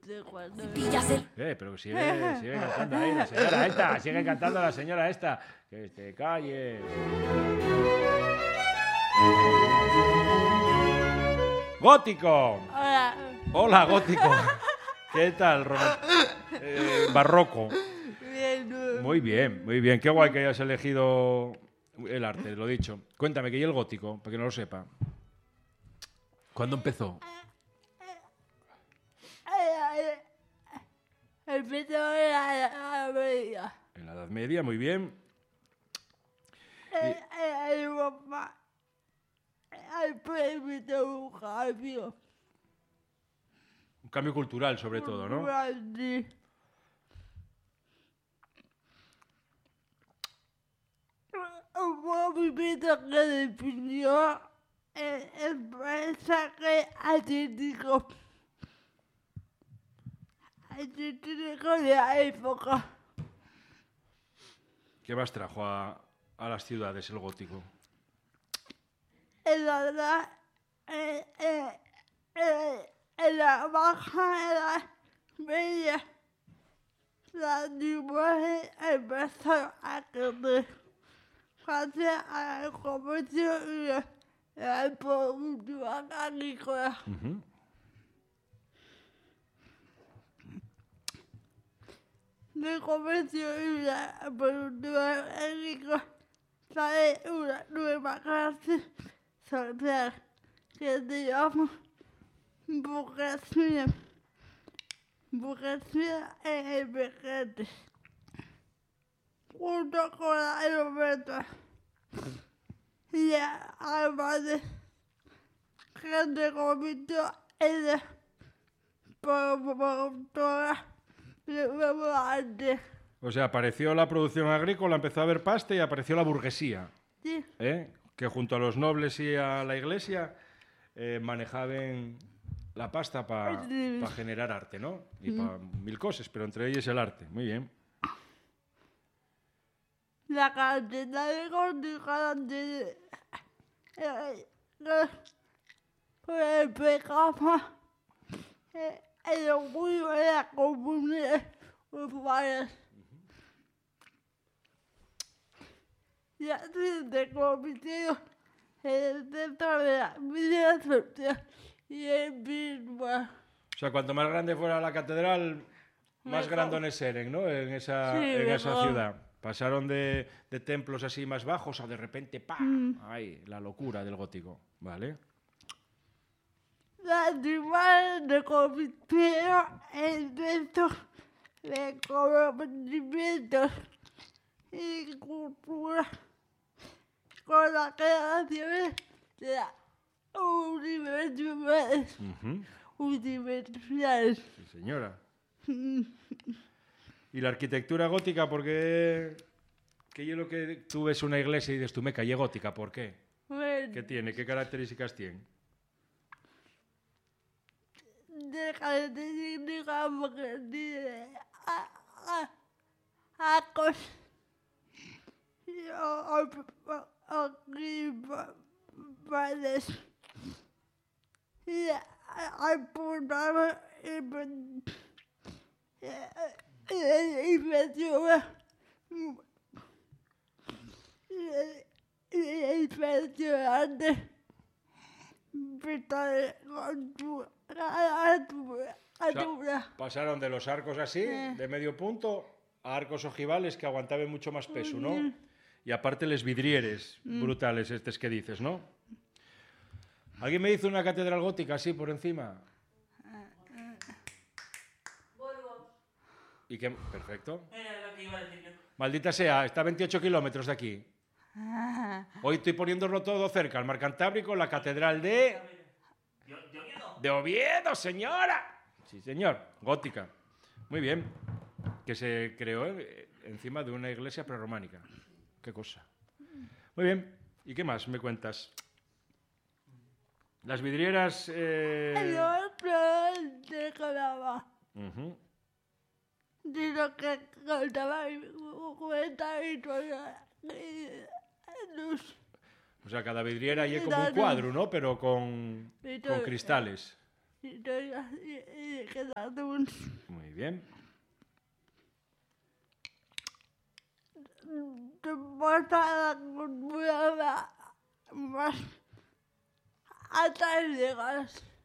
Pero sigue cantando ahí la señora esta. Sigue cantando la señora esta. Que te calles. ¡Gótico! Hola. Hola, gótico. ¿Qué tal, barroco? Bien. Muy bien, muy bien. Qué guay que hayas elegido el arte, lo dicho. Cuéntame, ¿qué y el gótico? Para que no lo sepa. ¿Cuándo empezó? Empezó en la Media. En la Edad Media, muy bien. En Europa. Al permitido un cambio. Un cambio cultural, sobre todo, ¿no? Grande. Un movimiento que definió el paisaje artístico de la época. ¿Qué más trajo a las ciudades el gótico? En la baja edad media, las imágenes empezaron a crecer gracias al comercio y la producción agrícola. Del comercio y la producción agrícola sale una nueva clase social que se llama burguesía emergente. Junto con la aeropuerta y almacenes que se convirtió en la promotora de nuevo arte. O sea, apareció la producción agrícola, empezó a haber pasta y apareció la burguesía. Sí. Que junto a los nobles y a la iglesia manejaban la pasta para generar arte, ¿no? Y para mil cosas, pero entre ellas el arte. Muy bien. La cantidad de gótica pegaba el orgullo de la comunidad urbana. Y así se convirtió en el centro de la vida social y espiritual. O sea, cuanto más grande fuera la catedral, más Mejor. grandones eran, ¿no? En esa mejor. ciudad. Pasaron de templos así más bajos a de repente, ¡pam! ¡Ay! La locura del gótico, ¿vale? Las imágenes se convirtieron en centros de conocimientos y cultura con las creaciones de las universidades. Universidades. Sí, señora. ¿Y la arquitectura gótica por qué? Que yo lo que tú ves una iglesia y dices, tú me calle gótica, ¿por qué? ¿Qué tiene? ¿Qué características tiene? De características porque tiene arcos principales y apuntados invenciones impresionantes vitales con tu altura. Pasaron de los arcos así, de medio punto, a arcos ojivales que aguantaban mucho más peso, ¿no? Y aparte les vidrieres brutales estos que dices, ¿no? ¿Alguien me hizo una catedral gótica así por encima? ¿Y qué? Perfecto. Era lo que iba a decir yo. Maldita sea, está a 28 kilómetros de aquí. Hoy estoy poniéndolo todo cerca, el Mar Cantábrico, la catedral de Oviedo, señora. Sí, señor, gótica. Muy bien. Que se creó encima de una iglesia prerrománica. Qué cosa. Muy bien. ¿Y qué más me cuentas? Las vidrieras... El otro te quedaba. De lo que contaba mi cuenta y toda luz. O sea, cada vidriera y es como un cuadro, ¿no? Pero con cristales. historias y de cartoons. Muy bien. Te importa la cultura más atrás llegas.